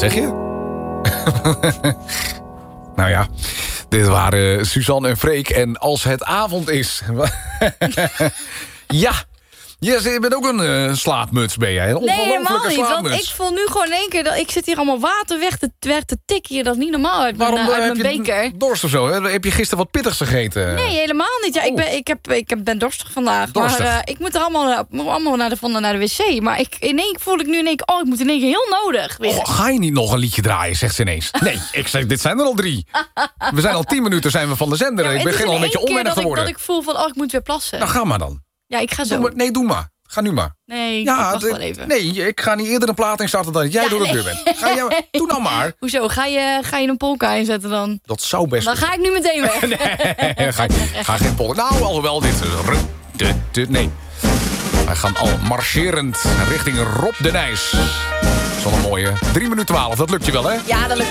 zeg je? Nou ja, dit waren Suzanne en Freek. En als het avond is... ja... Je bent ook een slaapmuts, ben jij? Nee, helemaal niet. Slaapmuts. Want ik voel nu gewoon in één keer... dat ik zit hier allemaal water weg te tikken hier. Dat is niet normaal uit mijn beker. Dorst of zo? Hè? Heb je gisteren wat pittigs gegeten? Nee, helemaal niet. Ja, ik ben dorstig vandaag. Dorstig. Maar ik moet er allemaal naar de wc. Maar voel ik nu in één keer... ik moet in één keer heel nodig. Ga je niet nog een liedje draaien, zegt ze ineens. Nee, ik zeg, dit zijn er al 3. We zijn al 10 minuten zijn we van de zender. Ik begin al een beetje onwennig te worden. Dat ik voel van, ik moet weer plassen. Nou, ga maar dan. Ja, ik ga zo. Doe maar. Ga nu maar. Nee, ik wacht wel even. Nee, ik ga niet eerder een plaat instarten dan jij door de deur bent. Doe nou maar. Hoezo? Ga je een polka inzetten dan? Dat zou best. Dan ga ik nu meteen weg. Nee, ga geen polka. Nou, alhoewel dit... Nee. Wij gaan al marcherend richting Rob de Nijs. Zo'n mooie 3 minuten 12. Dat lukt je wel, hè? Ja, dat lukt